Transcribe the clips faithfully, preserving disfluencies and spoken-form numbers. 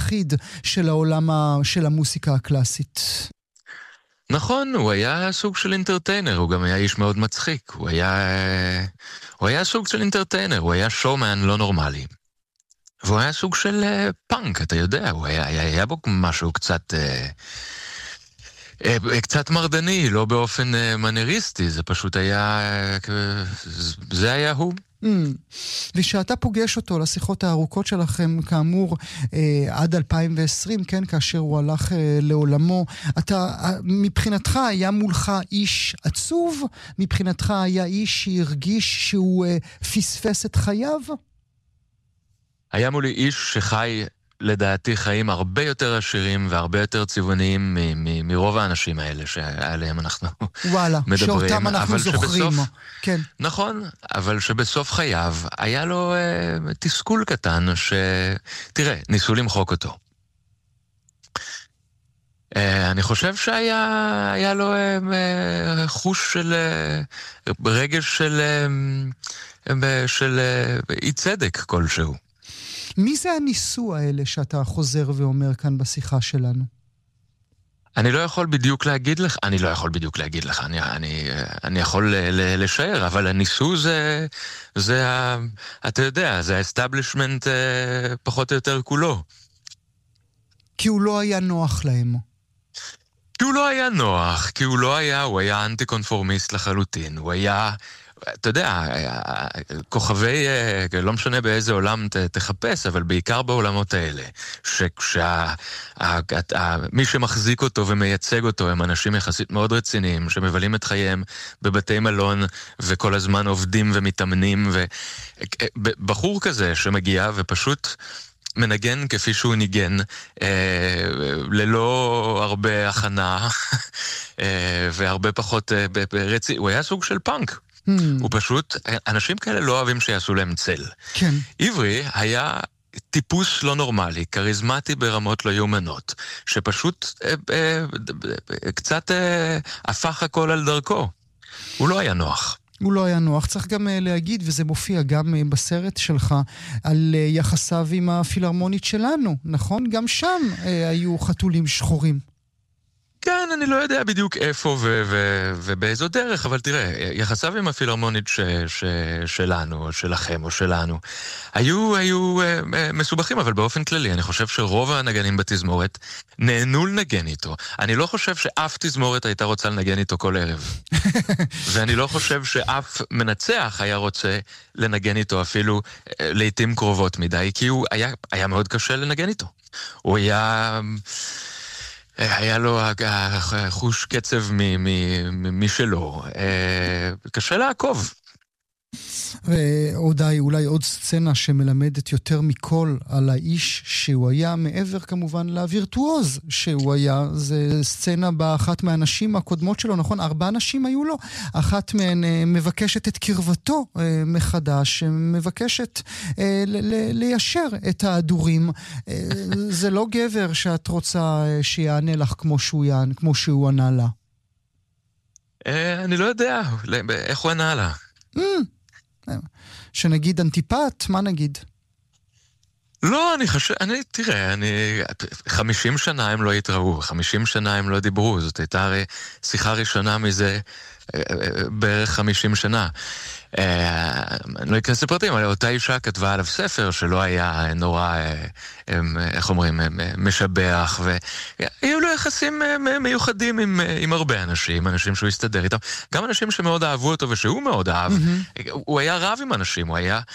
היחיד של העולם של המוסיקה הקלאסית. נכון, הוא היה סוג של אינטרטיינר, הוא גם היה איש מאוד מצחיק, הוא היה, הוא היה סוג של אינטרטיינר, הוא היה שואומן לא נורמלי. והוא היה סוג של uh, פאנק, אתה יודע, הוא היה, היה, היה בו משהו קצת, uh, uh, קצת מרדני, לא באופן uh, מנריסטי, זה פשוט היה, uh, זה היה הוא. Mm. ושאתה פוגש אותו לשיחות הארוכות שלכם, כאמור, אה, עד אלפיים ועשרים, כן, כאשר הוא הלך אה, לעולמו, אתה, מבחינתך היה מולך איש עצוב? מבחינתך היה איש שהרגיש שהוא אה, פספס את חייו? היה מולי איש שחי, לדעתי, חיים הרבה יותר עשירים והרבה יותר צבעוניים מ- מ- מרוב האנשים האלה שעליהם אנחנו וואלה, מדברים. שאותם אנחנו זוכרים. שבסוף, כן. נכון, אבל שבסוף חייו היה לו אה, תסכול קטן ש... תראה, ניסו למחוק אותו. אה, אני חושב שהיה היה לו אה, אה, חוש של... אה, רגש של... אה, של אה, אי צדק כלשהו. מי זה הניסו האלה שאתה חוזר ואומר כאן בשיחה שלנו? אני לא יכול בדיוק להגיד לך, אני לא יכול בדיוק להגיד לך, אני, אני, אני יכול ל, ל, לשער, אבל הניסו זה, זה ה, אתה יודע, זה האסטאבלישמנט פחות או יותר כולו. כי הוא לא היה נוח להם. כי הוא לא היה נוח, כי הוא לא היה, הוא היה אנטי-קונפורמיסט לחלוטין, הוא היה... אתה יודע, כוכבי, לא משנה באיזה עולם תחפש, אבל בעיקר בעולמות האלה, שמי שמחזיק אותו ומייצג אותו הם אנשים יחסית מאוד רציניים, שמבלים את חייהם בבתי מלון, וכל הזמן עובדים ומתאמנים, ובחור כזה שמגיע ופשוט מנגן כפי שהוא ניגן, ללא הרבה הכנה, והרבה פחות רציני, הוא היה סוג של פאנק. Hmm. הוא פשוט, אנשים כאלה לא אוהבים שיעשו להם צל. כן. עברי היה טיפוס לא נורמלי, קריזמטי ברמות לא יומנות, שפשוט אה, אה, אה, קצת אה, הפך הכל על דרכו. הוא לא היה נוח. הוא לא היה נוח. צריך גם uh, להגיד, וזה מופיע גם uh, בסרט שלך, על uh, יחסיו עם הפילהרמונית שלנו, נכון? גם שם uh, היו חתולים שחורים. כן, אני לא יודע בדיוק איפה ו- ו- ובאיזו דרך, אבל תראה, יחסיו עם הפילהרמונית ש- ש- שלנו, או שלכם, או שלנו, היו, היו uh, מסובכים, אבל באופן כללי, אני חושב שרוב הנגנים בתזמורת נהנו לנגן איתו. אני לא חושב שאף תזמורת הייתה רוצה לנגן איתו כל ערב. ואני לא חושב שאף מנצח היה רוצה לנגן איתו אפילו uh, לעתים קרובות מדי, כי הוא היה, היה מאוד קשה לנגן איתו. הוא היה... היה לו חוש קצב משלו. קשה לעקוב. ועוד אולי עוד סצנה שמלמדת יותר מכל על האיש שהוא היה, מעבר כמובן לווירטואוז שהוא היה. זה סצנה באחת מהנשים הקודמות שלו, נכון? ארבע נשים היו לו. אחת מהן מבקשת את קרבתו מחדש, מבקשת ליישר את ההדורים. זה לא גבר שאת רוצה שיענה לך כמו שהוא יענה, כמו שהוא ענה לה. אני לא יודע, איך הוא ענה לה? שנגיד אנטיפט, מה נגיד? לא, אני חושב, אני, תראה, אני, חמישים שנה הם לא התראו, חמישים שנה הם לא דיברו, זאת הייתה הרי שיחה ראשונה מזה בערך חמישים שנה. אני לא אכנס לפרטים, אבל אותה אישה כתבה עליו ספר שלא היה נורא, איך אומרים, משבח, והיו לו יחסים מיוחדים עם, עם הרבה אנשים, אנשים שהוא הסתדר איתם, גם אנשים שמאוד אהבו אותו ושהוא מאוד אהב. Mm-hmm. הוא היה רב עם אנשים, הוא היה,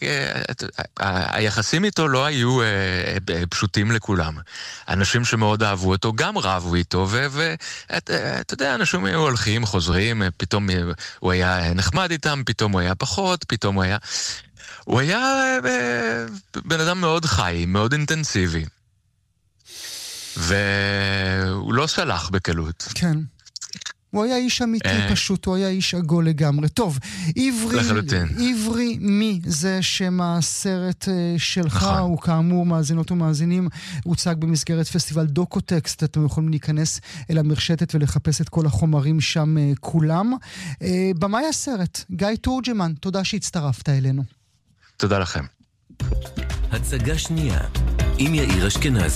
היחסים איתו לא היו פשוטים לכולם. אנשים שמאוד אהבו אותו גם רבו איתו, ואתה יודע, אנשים היו הולכים, חוזרים, פתאום הוא היה נחמד איתם, פתאום הוא היה פחות, פתאום הוא היה... הוא היה בן אדם מאוד חי, מאוד אינטנסיבי. והוא לא סלח בקלות. כן. הוא היה איש אמיתי פשוט, הוא היה איש עגול לגמרי. טוב, עברי, עברי מי זה שם הסרט שלך, הוא כאמור מאזינות ומאזינים, הוצג במסגרת פסטיבל דוקוטקסט, אתם יכולים להיכנס אל המרשתת ולחפש את כל החומרים שם כולם. במאי הסרט, גיא תורג'מן, תודה שהצטרפת אלינו. תודה לכם. הצגה שנייה, עם יאיר אשכנזי.